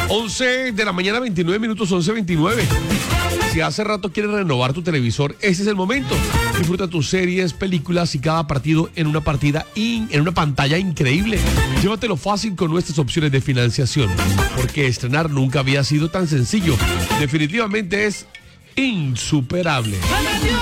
11 de la mañana, 29 minutos, 11:29. Si hace rato quieres renovar tu televisor, ese es el momento. Disfruta tus series, películas y cada partido en una pantalla increíble. Llévatelo fácil con nuestras opciones de financiación, porque estrenar nunca había sido tan sencillo. Definitivamente es insuperable.